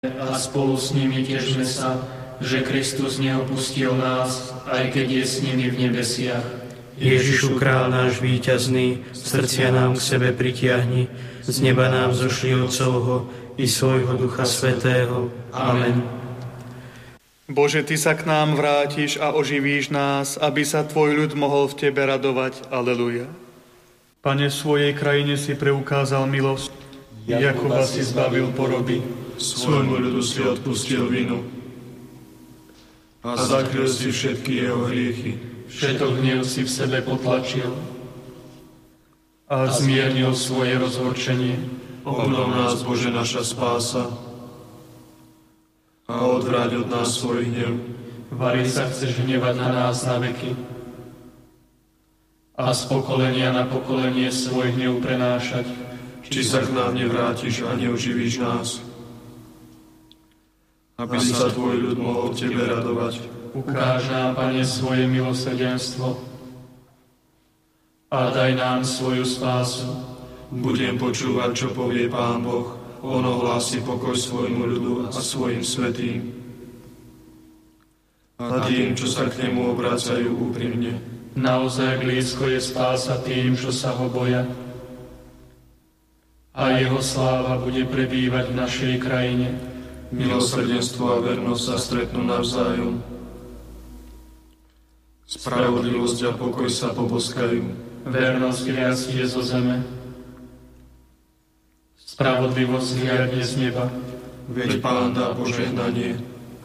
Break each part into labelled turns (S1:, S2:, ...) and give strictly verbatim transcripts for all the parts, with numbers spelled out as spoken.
S1: a spolu s nimi tešme sa, že Kristus neopustil nás, aj keď je s nimi v nebesiach.
S2: Ježišu, král náš víťazný, srdcia nám k sebe pritiahni, z neba nám zošli Otcovho i svojho Ducha Svätého. Amen.
S3: Bože, Ty sa k nám vrátiš a oživíš nás, aby sa Tvoj ľud mohol v Tebe radovať. Aleluja. Pane, v svojej krajine si preukázal milosť. Jakuba si zbavil poroby.
S4: Svojmu ľudu si odpustil vinu. A zakryl si všetky jeho hriechy.
S1: Všetok hnev si v sebe potlačil a zmiernil svoje rozhorčenie.
S4: Obnov nás, Bože, naša spása, a odvráť od nás svoj hnev.
S1: Vari sa chceš hnevať na nás na veky a z pokolenia na pokolenie svoj hnev prenášať.
S4: Či sa k nám nevrátiš a neoživíš nás, aby sa Tvoj ľud mohol v Tebe radovať.
S1: Ukáž nám, Pane, svoje milosrdenstvo a daj nám svoju spásu.
S4: Budem počúvať, čo povie Pán Boh. On ohlási pokoj svojmu ľudu a svojim svätým. A tým, čo sa k nemu obracajú úprimne.
S1: Naozaj blízko je spása tým, čo sa ho boja. A jeho sláva bude prebývať v našej krajine.
S4: Milosrdenstvo a vernosť sa stretnú navzájom. Spravodlivosť a pokoj sa poboskajú.
S1: Vernosť vyrastie zo zeme. Spravodlivosť zhliadne z neba.
S4: Veď Pán dá požehnanie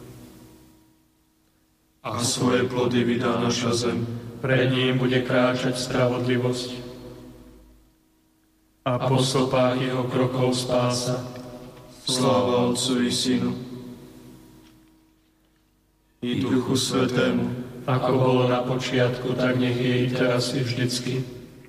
S4: a svoje plody vydá naša zem.
S1: Pred ním bude kráčať spravodlivosť a po stopách jeho krokov spása.
S4: Sláva Otcu i Synu i Duchu Svätému,
S1: ako bolo na počiatku, tak nech je i teraz i vždycky,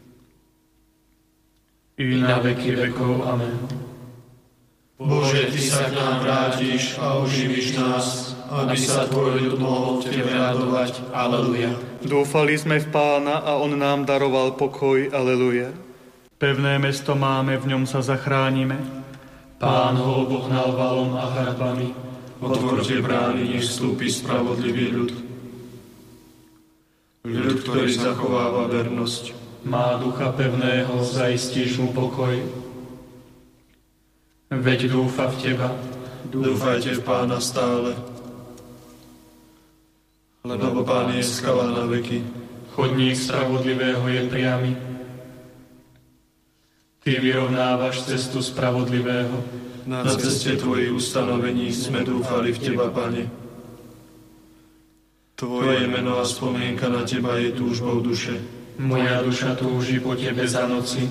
S1: i na veky vekov. Amen.
S4: Bože, Ty sa k nám vrátiš a oživíš nás, aby sa Tvoj ľud mohol v Tebe radovať. Aleluja.
S3: Dúfali sme v Pána a On nám daroval pokoj. Aleluja. Pevné mesto máme, v ňom sa zachránime.
S1: Pán ho obohnal valom a hradbami.
S4: Otvorte brány, nech vstúpi spravodlivý ľud. Ľud, ktorý zachováva vernosť.
S1: Má ducha pevného, zaistíš mu pokoj. Veď dúfa v Teba.
S4: Dúfajte v Pána stále, lebo Pán je skala na veky.
S1: Chodník spravodlivého je priamy. Ty vyrovnávaš cestu spravodlivého.
S4: Na ceste Tvojich ustanovení sme dúfali v Teba, Pane. Tvoje meno a spomienka na Teba je túžbou duše.
S1: Moja duša túži po Tebe za noci.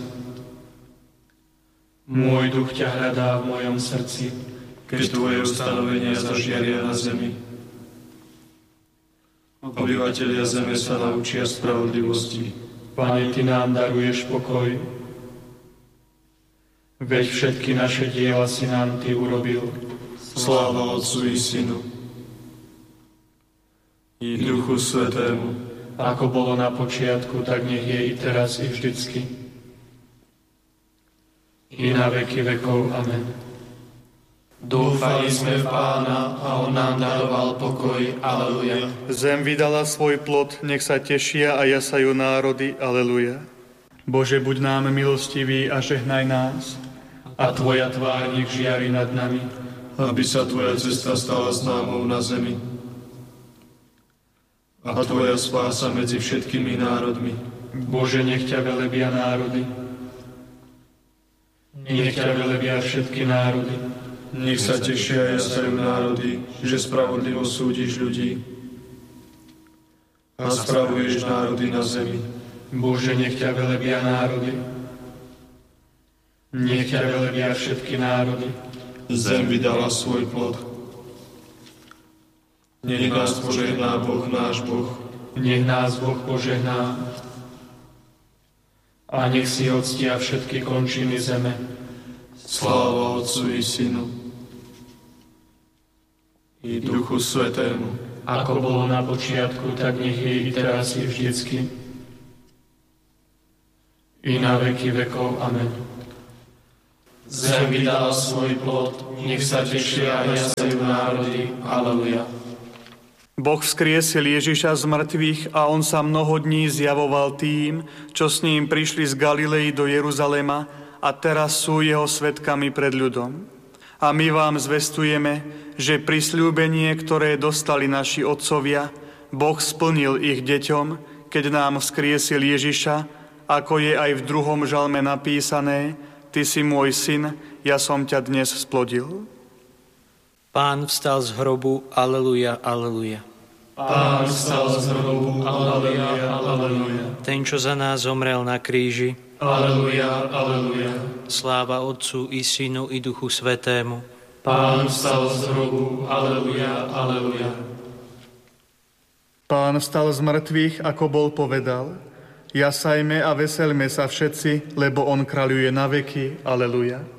S1: Môj duch ťa hľadá v mojom srdci.
S4: Keď Tvoje ustanovenia zažiaria na zemi. Obyvatelia zeme sa naučia spravodlivosti.
S1: Pane, Ty nám daruješ pokoj. Veď všetky naše diela si nám Ty urobil.
S4: Sláva Otcu i Synu i Duchu Svätému,
S1: ako bolo na počiatku, tak nech je i teraz i vždycky, i na veky vekov. Amen.
S4: Dúfali sme v Pána a On nám daroval pokoj. Aleluja.
S3: Zem vydala svoj plod, nech sa tešia a jasajú národy. Aleluja. Bože, buď nám milostivý a žehnaj nás.
S1: A Tvoja tvár nech žiari nad nami.
S4: Aby sa Tvoja cesta stala známou na zemi. A Tvoja spása medzi všetkými národmi.
S1: Bože, nech ťa velebia národy. Nech ťa velebia všetky národy.
S4: Nech sa tešia a jasajú národy, že spravodlivo súdiš ľudí a spravuješ národy na zemi.
S1: Bože, nech ťa velebia národy. Nech ťa velebia všetky národy.
S4: Zem vydala svoj plod. Nech nás požehná Boh, náš Boh.
S1: Nech nás Boh požehná. A nech si octia všetky končiny zeme.
S4: Sláva Otcu i Synu i Duchu Svätému.
S1: Ako bolo na počiatku, tak nech je i teraz i vždycky. I na veky vekov. Amen.
S4: Zem vydala svoj plod, nech sa tešia a jasajú národy. Aleluja.
S3: Boh vzkriesil Ježiša z mŕtvych a on sa mnoho dní zjavoval tým, čo s ním prišli z Galilei do Jeruzalema a teraz sú jeho svedkami pred ľudom. A my vám zvestujeme, že prisľúbenie, ktoré dostali naši otcovia, Boh splnil ich deťom, keď nám vzkriesil Ježiša, ako je aj v druhom žalme napísané: Ty si môj syn, ja som ťa dnes splodil.
S2: Pán vstal z hrobu, aleluja, aleluja.
S4: Pán vstal z hrobu, aleluja, aleluja.
S2: Ten, čo za nás zomrel na kríži,
S4: Aleluja, aleluja.
S2: sláva Otcu i Synu i Duchu Svätému.
S4: Pán vstal z hrobu, aleluja, aleluja.
S3: Pán vstal z mŕtvych, ako bol povedal. Jasajme a veselme sa všetci, lebo on kráľuje na veky. Aleluja.